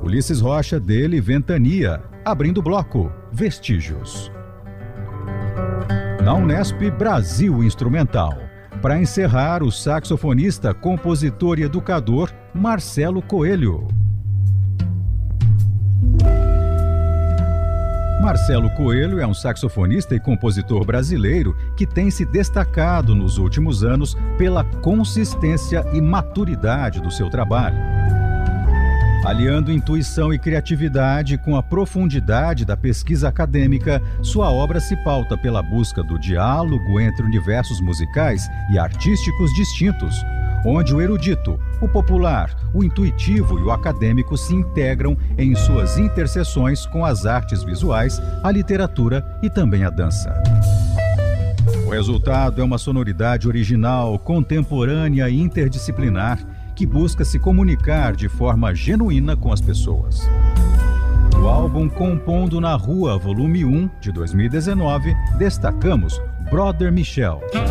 Ulisses Rocha, dele Ventania. Abrindo o bloco, Vestígios. Na Unesp, Brasil Instrumental. Para encerrar, o saxofonista, compositor e educador Marcelo Coelho. Marcelo Coelho é um saxofonista e compositor brasileiro que tem se destacado nos últimos anos pela consistência e maturidade do seu trabalho. Aliando intuição e criatividade com a profundidade da pesquisa acadêmica, sua obra se pauta pela busca do diálogo entre universos musicais e artísticos distintos, onde o erudito, o popular, o intuitivo e o acadêmico se integram em suas interseções com as artes visuais, a literatura e também a dança. O resultado é uma sonoridade original, contemporânea e interdisciplinar, que busca se comunicar de forma genuína com as pessoas. Do álbum Compondo na Rua, volume 1, de 2019, destacamos Brother Michel.